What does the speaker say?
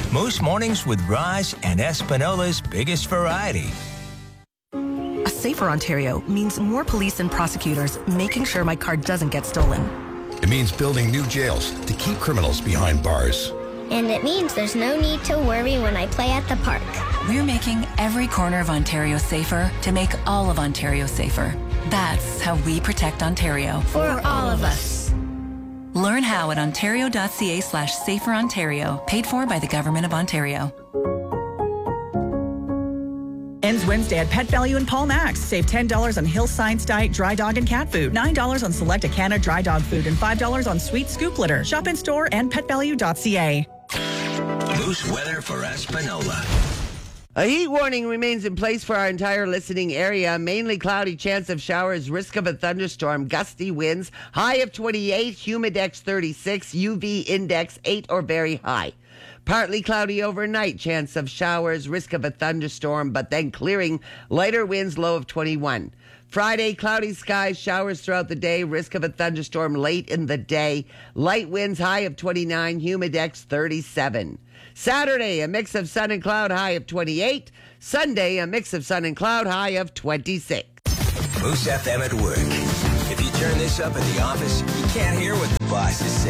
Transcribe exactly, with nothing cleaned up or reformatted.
Moose Mornings with Roz and Espinola's biggest variety. A safer Ontario means more police and prosecutors making sure my car doesn't get stolen. It means building new jails to keep criminals behind bars. And it means there's no need to worry when I play at the park. We're making every corner of Ontario safer to make all of Ontario safer. That's how we protect Ontario. For all of us. Learn how at ontario.ca slash safer Ontario. Paid for by the Government of Ontario. Ends Wednesday at Pet Value in Paul Max. Save ten dollars on Hill Science Diet dry dog and cat food, nine dollars on select Acana dry dog food, and five dollars on sweet scoop litter. Shop in store and pet value dot c a. Moose weather for Espinola. A heat warning remains in place for our entire listening area. Mainly cloudy, chance of showers, risk of a thunderstorm, gusty winds, high of twenty-eight, humidex thirty-six, U V index eight or very high. Partly cloudy overnight, chance of showers, risk of a thunderstorm, but then clearing, lighter winds, low of twenty-one. Friday, cloudy skies, showers throughout the day, risk of a thunderstorm late in the day, light winds, high of twenty-nine, humidex thirty-seven. Saturday, a mix of sun and cloud, high of twenty-eight. Sunday, a mix of sun and cloud, high of twenty-six. Moose F M at work. If you turn this up in the office, you can't hear what the boss is saying.